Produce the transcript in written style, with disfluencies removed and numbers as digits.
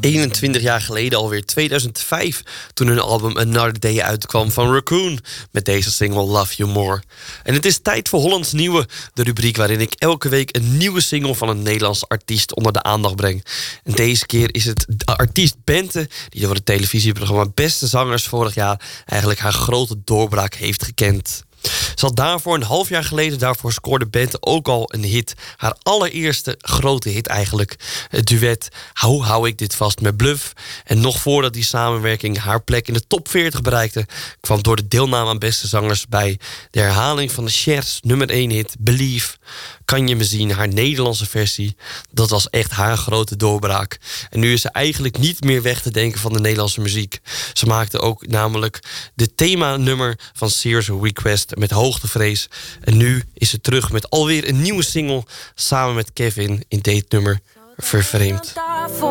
21 jaar geleden alweer, 2005... toen hun album Another Day uitkwam van Raccoon... met deze single Love You More. En het is tijd voor Hollands Nieuwe... de rubriek waarin ik elke week een nieuwe single... van een Nederlandse artiest onder de aandacht breng. En deze keer is het de artiest Bente... die door het televisieprogramma Beste Zangers vorig jaar... eigenlijk haar grote doorbraak heeft gekend. Ze had daarvoor een half jaar geleden... scoorde Bente ook al een hit. Haar allereerste grote hit eigenlijk. Het duet Hoe hou ik dit vast met Bluff. En nog voordat die samenwerking haar plek in de top 40 bereikte... kwam door de deelname aan Beste Zangers bij de herhaling van de Cher's nummer 1 hit Believe. Kan je me zien, haar Nederlandse versie. Dat was echt haar grote doorbraak. En nu is ze eigenlijk niet meer weg te denken van de Nederlandse muziek. Ze maakte ook namelijk de themanummer van Sears Request met Hoogtevrees. En nu is ze terug met alweer een nieuwe single samen met Kevin in dit nummer Vervreemd.